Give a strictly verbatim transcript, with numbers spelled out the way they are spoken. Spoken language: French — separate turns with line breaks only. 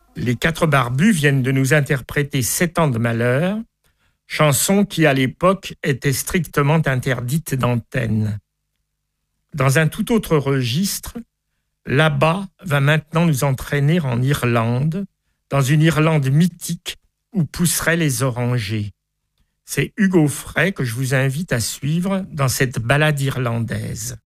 Les Quatre Barbus viennent de nous interpréter Sept ans de malheur, chanson qui à l'époque était strictement interdite d'antenne. Dans un tout autre registre, Là-bas va maintenant nous entraîner en Irlande, dans une Irlande mythique où pousseraient les orangers. C'est Hugo Frey que je vous invite à suivre dans cette balade irlandaise.